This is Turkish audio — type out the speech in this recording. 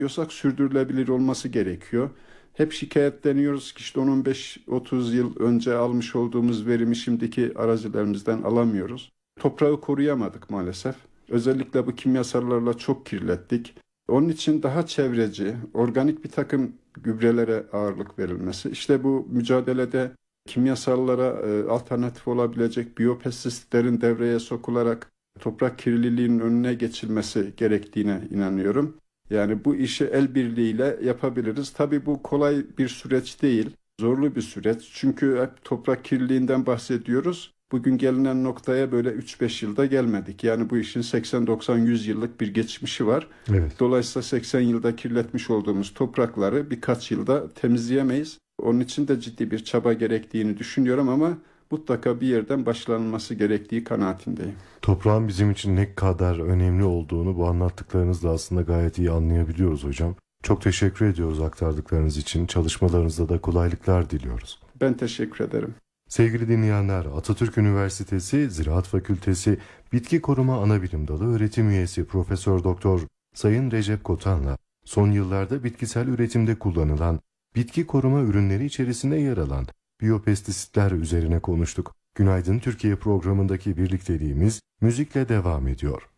Yapıyorsak sürdürülebilir olması gerekiyor. Hep şikayetleniyoruz ki işte 15-30 yıl önce almış olduğumuz verimi şimdiki arazilerimizden alamıyoruz. Toprağı koruyamadık maalesef. Özellikle bu kimyasallarla çok kirlettik. Onun için daha çevreci, organik bir takım gübrelere ağırlık verilmesi. İşte bu mücadelede kimyasallara alternatif olabilecek biyopestisitlerin devreye sokularak toprak kirliliğinin önüne geçilmesi gerektiğine inanıyorum. Yani bu işi el birliğiyle yapabiliriz. Tabii bu kolay bir süreç değil, zorlu bir süreç. Çünkü hep toprak kirliliğinden bahsediyoruz. Bugün gelinen noktaya böyle 3-5 yılda gelmedik. Yani bu işin 80-90-100 yıllık bir geçmişi var. Evet. Dolayısıyla 80 yılda kirletmiş olduğumuz toprakları birkaç yılda temizleyemeyiz. Onun için de ciddi bir çaba gerektiğini düşünüyorum ama mutlaka bir yerden başlanması gerektiği kanaatindeyim. Toprağın bizim için ne kadar önemli olduğunu bu anlattıklarınızla aslında gayet iyi anlayabiliyoruz hocam. Çok teşekkür ediyoruz aktardıklarınız için. Çalışmalarınızda da kolaylıklar diliyoruz. Ben teşekkür ederim. Sevgili dinleyenler, Atatürk Üniversitesi Ziraat Fakültesi Bitki Koruma Anabilim Dalı öğretim üyesi Profesör Doktor Sayın Recep Kotan'la son yıllarda bitkisel üretimde kullanılan bitki koruma ürünleri içerisinde yer alan biyopestisitler üzerine konuştuk. Günaydın Türkiye programındaki birlikteliğimiz müzikle devam ediyor.